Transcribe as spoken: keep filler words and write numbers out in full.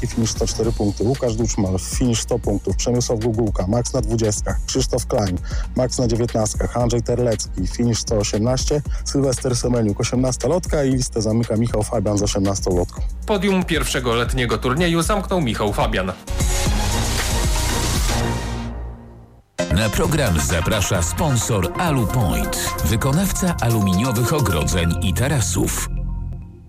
Kwiatkowski, finisz sto cztery punkty. Łukasz Duczmal, finisz sto punktów. Przemysław Gugułka, maks na dwudziestkach. Krzysztof Klein, maks na dziewiętnastkach. Andrzej Terlecki, finisz sto osiemnaście. Sylwester Semeniuk, osiemnasta lotka i listę zamyka Michał Fabian z osiemnastą lotką. Podium pierwszego letniego turnieju zamknął Michał Fabian. Na program zaprasza sponsor Alupoint, wykonawca aluminiowych ogrodzeń i tarasów.